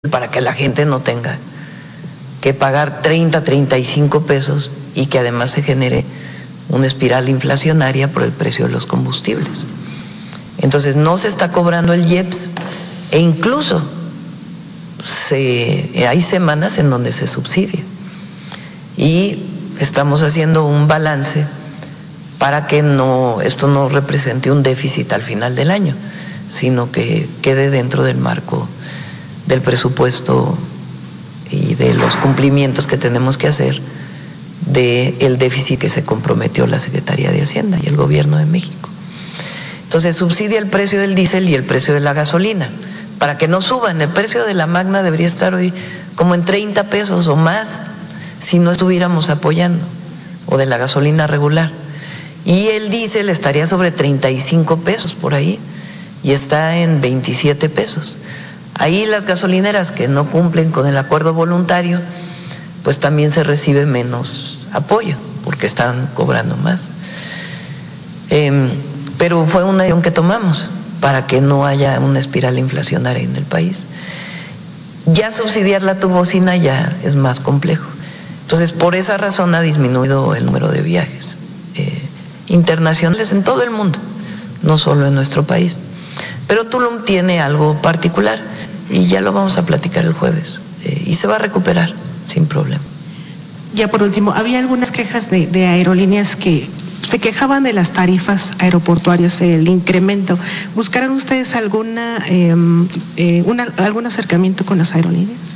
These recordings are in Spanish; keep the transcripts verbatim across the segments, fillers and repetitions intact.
para que la gente no tenga que pagar treinta, treinta y cinco pesos y que además se genere una espiral inflacionaria por el precio de los combustibles. Entonces no se está cobrando el I E P S e incluso se, hay semanas en donde se subsidia y estamos haciendo un balance para que no, esto no represente un déficit al final del año, sino que quede dentro del marco del presupuesto y de los cumplimientos que tenemos que hacer del déficit que se comprometió la Secretaría de Hacienda y el Gobierno de México. Entonces subsidia el precio del diésel y el precio de la gasolina para que no suban. El precio de la Magna debería estar hoy como en treinta pesos o más si no estuviéramos apoyando, o de la gasolina regular. Y el diésel estaría sobre treinta y cinco pesos por ahí y está en veintisiete pesos. Ahí las gasolineras que no cumplen con el acuerdo voluntario, pues también se recibe menos apoyo porque están cobrando más. Eh, pero fue una decisión que tomamos para que no haya una espiral inflacionaria en el país. Ya subsidiar la turbocina ya es más complejo. Entonces, por esa razón ha disminuido el número de viajes eh, internacionales en todo el mundo, no solo en nuestro país. Pero Tulum tiene algo particular y ya lo vamos a platicar el jueves eh, y se va a recuperar sin problema. Ya por último, había algunas quejas de, de aerolíneas que se quejaban de las tarifas aeroportuarias, el incremento. ¿Buscarán ustedes alguna, eh, eh, una, algún acercamiento con las aerolíneas?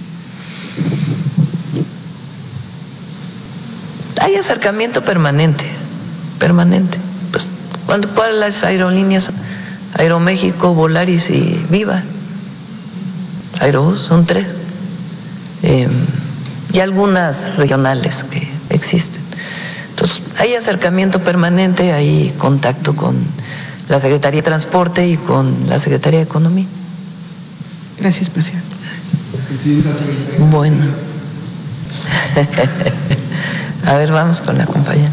Hay acercamiento permanente, permanente. Pues, ¿cuáles las aerolíneas? Aeroméxico, Volaris y Viva. Aerobús, son tres. Eh, y algunas regionales que existen. Entonces, hay acercamiento permanente, hay contacto con la Secretaría de Transporte y con la Secretaría de Economía. Gracias, presidente. Bueno. A ver, vamos con la compañera.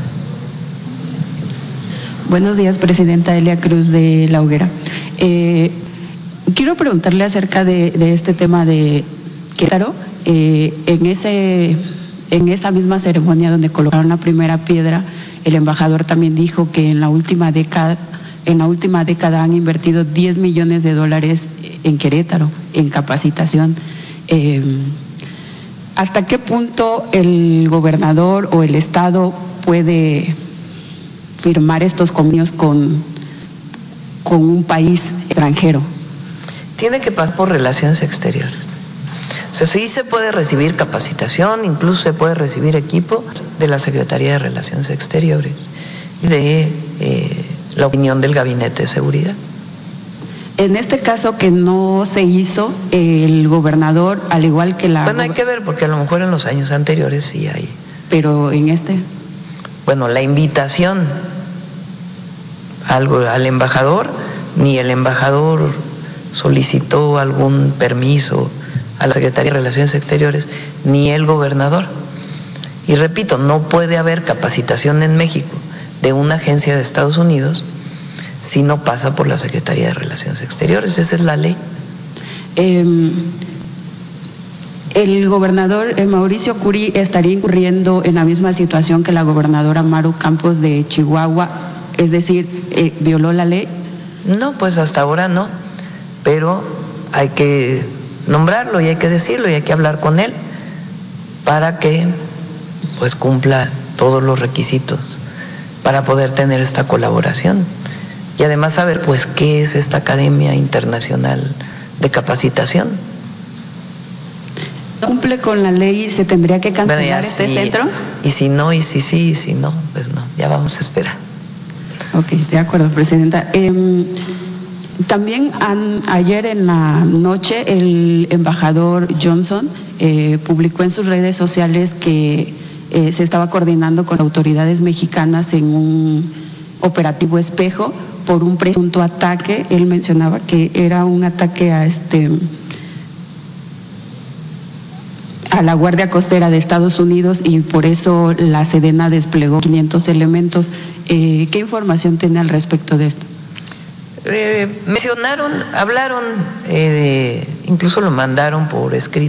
Buenos días, presidenta Elia Cruz de La Hoguera. Eh, quiero preguntarle acerca de, de este tema de Querétaro. Eh, en, ese, en esa misma ceremonia donde colocaron la primera piedra, el embajador también dijo que en la última década, en la última década han invertido diez millones de dólares en Querétaro, en capacitación. Eh, ¿Hasta qué punto el gobernador o el Estado puede firmar estos convenios con, con un país extranjero? Tiene que pasar por relaciones exteriores. O sea, sí se puede recibir capacitación, incluso se puede recibir equipo de la Secretaría de Relaciones Exteriores y de eh, la opinión del Gabinete de Seguridad. En este caso que no se hizo, el gobernador, al igual que la… Bueno, hay que ver, porque a lo mejor en los años anteriores sí hay. Pero en este… Bueno, la invitación al, al embajador, ni el embajador solicitó algún permiso a la Secretaría de Relaciones Exteriores, ni el gobernador. Y repito, no puede haber capacitación en México de una agencia de Estados Unidos si no pasa por la Secretaría de Relaciones Exteriores. Esa es la ley. Eh, el gobernador eh, Mauricio Curi estaría incurriendo en la misma situación que la gobernadora Maru Campos de Chihuahua, es decir, eh, ¿violó la ley? No, pues hasta ahora no, pero hay que nombrarlo y hay que decirlo y hay que hablar con él para que pues cumpla todos los requisitos para poder tener esta colaboración. Y además saber, pues, qué es esta Academia Internacional de Capacitación. ¿Cumple con la ley y se tendría que cancelar bueno, este sí, centro? Y si no, y si sí, y si no, pues no, ya vamos a esperar. Ok, de acuerdo, presidenta. Eh, también an, ayer en la noche el embajador Johnson eh, publicó en sus redes sociales que eh, se estaba coordinando con las autoridades mexicanas en un operativo Espejo por un presunto ataque. Él mencionaba que era un ataque a este a la Guardia Costera de Estados Unidos y por eso la Sedena desplegó quinientos elementos. Eh, ¿Qué información tiene al respecto de esto? Eh, mencionaron, hablaron, eh, incluso lo mandaron por escrito.